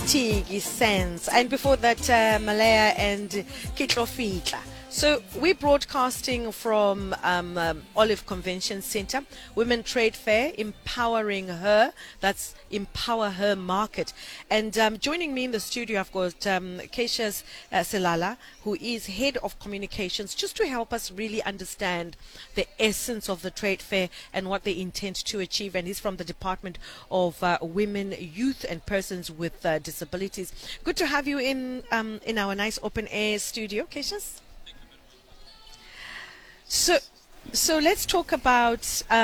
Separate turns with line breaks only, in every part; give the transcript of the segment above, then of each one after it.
Tigi Sense, and before that, Malaya and Kitlofitla. So we're broadcasting from Olive Convention Center, Women Trade Fair, Empowering Her. That's Empower Her Market. And joining me in the studio, I've got Keisha Selala, who is Head of Communications, just to help us really understand the essence of the trade fair and what they intend to achieve. And he's from the Department of Women, Youth and Persons with Disabilities. Good to have you in our nice open air studio, Keisha. So let's talk about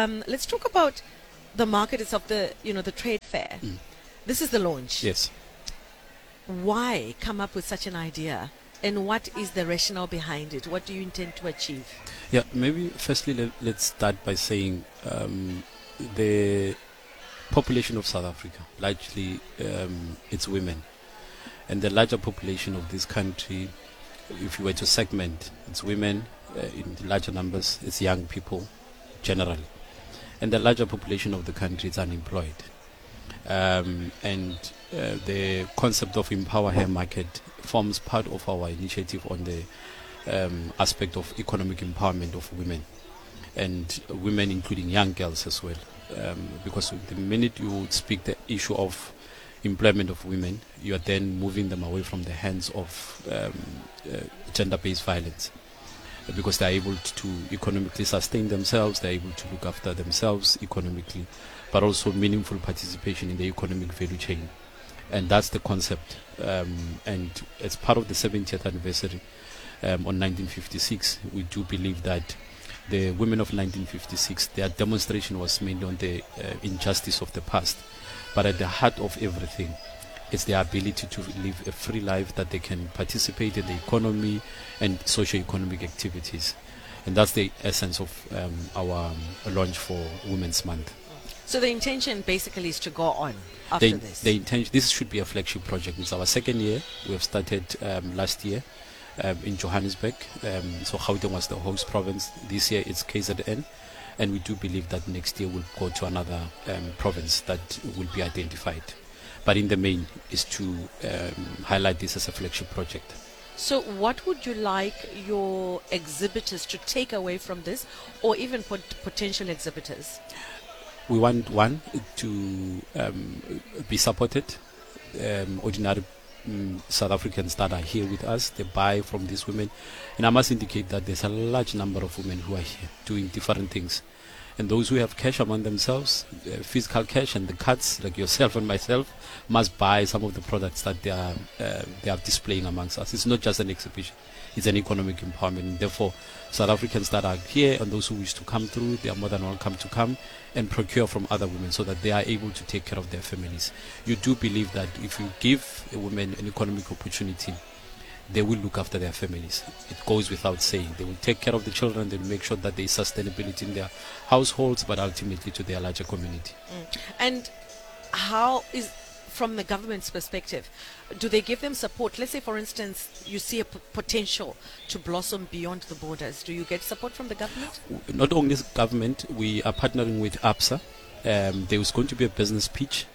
the market itself, the trade fair. This is the launch.
Yes.
Why come up with such an idea, and what is the rationale behind it? What do you intend to achieve?
Yeah, maybe firstly let's start by saying the population of South Africa, largely it's women, and the larger population of this country, if you were to segment, it's women. In larger numbers, it's young people generally, and the larger population of the country is unemployed. The concept of Empower Her Market forms part of our initiative on the aspect of economic empowerment of women, and women including young girls as well, because the minute you speak the issue of employment of women, you are then moving them away from the hands of gender-based violence, because they are able to economically sustain themselves, they are able to look after themselves economically, but also meaningful participation in the economic value chain. And that's the concept. And as part of the 70th anniversary on 1956, we do believe that the women of 1956, their demonstration was mainly on the injustice of the past. But at the heart of everything, it's their ability to live a free life, that they can participate in the economy and socio-economic activities. And that's the essence of our launch for Women's Month.
So the intention basically is to go on after this?
The intention, this should be a flagship project. It's our second year. We have started last year in Johannesburg. So Gauteng was the host province. This year it's KZN. And we do believe that next year we'll go to another province that will be identified. But in the main is to highlight this as a flagship project.
So what would you like your exhibitors to take away from this, or even potential exhibitors?
We want one to be supported. Ordinary South Africans that are here with us, they buy from these women. And I must indicate that there's a large number of women who are here doing different things. And those who have cash among themselves, physical cash, and the cards, like yourself and myself, must buy some of the products that they are displaying amongst us. It's not just an exhibition, it's an economic empowerment. And therefore, South Africans that are here and those who wish to come through, they are more than welcome to come and procure from other women so that they are able to take care of their families. You do believe that if you give a woman an economic opportunity, they will look after their families. It goes without saying. They will take care of the children, they will make sure that there is sustainability in their households, but ultimately to their larger community.
And how is, from the government's perspective, do they give them support? Let's say, for instance, you see a potential to blossom beyond the borders. Do you get support from the government?
Not only government, we are partnering with ABSA. There is going to be a business pitch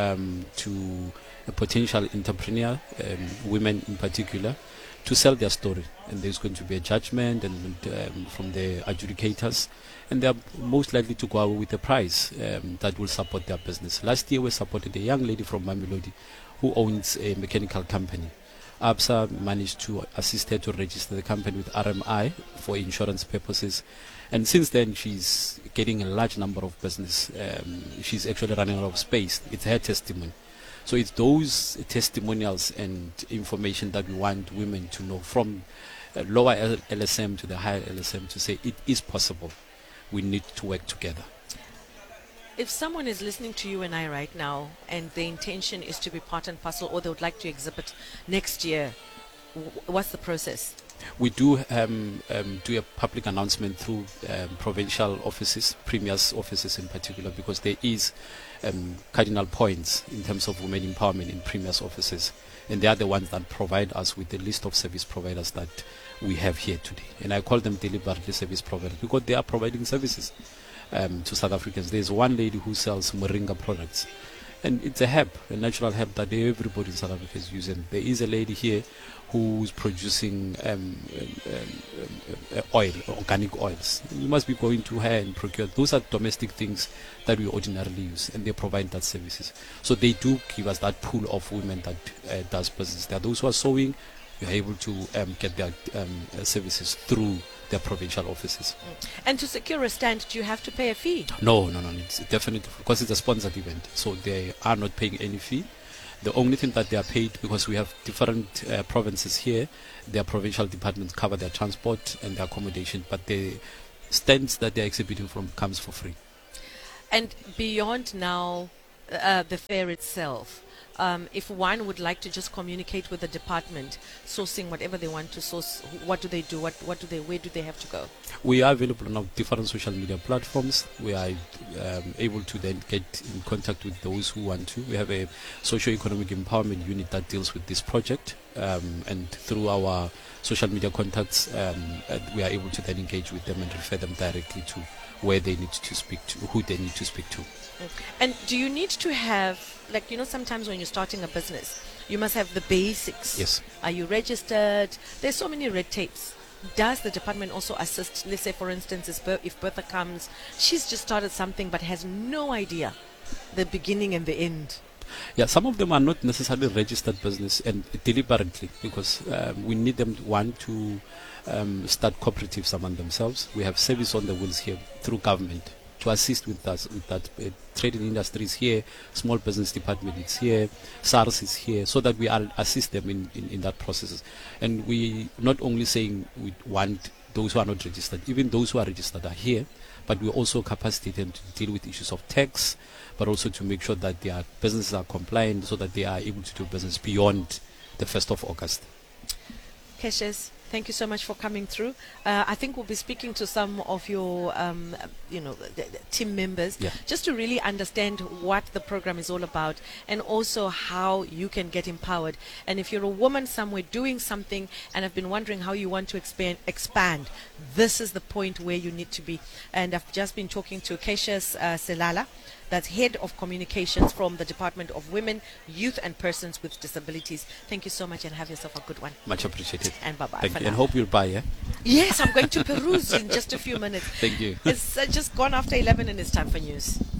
to a potential entrepreneur, women in particular, to sell their story. And there's going to be a judgment and from the adjudicators, and they're most likely to go out with a prize that will support their business. Last year we supported a young lady from Mamelodi who owns a mechanical company. ABSA managed to assist her to register the company with RMI for insurance purposes, and since then she's getting a large number of business. She's actually running out of space. It's her testimony. So it's those testimonials and information that we want women to know, from lower LSM to the higher LSM, to say it is possible. We need to work together.
If someone is listening to you and I right now, and the intention is to be part and parcel, or they would like to exhibit next year, what's the process?
We do do a public announcement through provincial offices, premier's offices in particular, because there is cardinal points in terms of women empowerment in premier's offices, and they are the ones that provide us with the list of service providers that we have here today. And I call them deliberately service providers because they are providing services to South Africans. There's one lady who sells moringa products, And it's a herb, a natural herb that everybody in South Africa is using. There is a lady here who's producing oil, organic oils. You must be going to her and procure. Those are domestic things that we ordinarily use, and they provide that services. So they do give us that pool of women that does business. There are those who are sewing. You are able to get their services through their provincial offices.
And to secure a stand, do you have to pay a fee?
No. It's definitely, because it's a sponsored event, so they are not paying any fee. The only thing that they are paid, because we have different provinces here, their provincial departments cover their transport and their accommodation, but the stands that they're exhibiting from comes for free.
And beyond now, the fair itself, if one would like to just communicate with the department, sourcing whatever they want to source, what do they do? Where do they have to go?
We are available on our different social media platforms. We are able to then get in contact with those who want to. We have a socio-economic empowerment unit that deals with this project, and through our social media contacts, we are able to then engage with them and refer them directly to where they need to speak to, who they need to speak to.
And do you need to have, sometimes when you're starting a business, you must have the basics.
Yes.
Are you registered? There's so many red tapes. Does the department also assist? Let's say, for instance, if Bertha comes, she's just started something but has no idea the beginning and the end.
Yeah, some of them are not necessarily registered business, and deliberately, because we need them, to start cooperatives among themselves. We have service on the wheels here through government to assist with us with that. Trading industries here, small business department is here, SARS is here, so that we assist them in that process. And we not only saying we want those who are not registered, even those who are registered are here, but we also capacitate them to deal with issues of tax, but also to make sure that their businesses are compliant, so that they are able to do business beyond the 1st of August.
Cassius, thank you so much for coming through. I think we'll be speaking to some of your, the team members, just to really understand what the program is all about, and also how you can get empowered. And if you're a woman somewhere doing something and have been wondering how you want to expand, this is the point where you need to be. And I've just been talking to Cassius Selala, that's Head of Communications from the Department of Women, Youth and Persons with Disabilities. Thank you so much, and have yourself a good one.
Much appreciated.
And bye-bye.
Thank you. And hope you'll buy, yeah?
Yes, I'm going to peruse in just a few minutes.
Thank you.
It's just gone after 11 and it's time for news.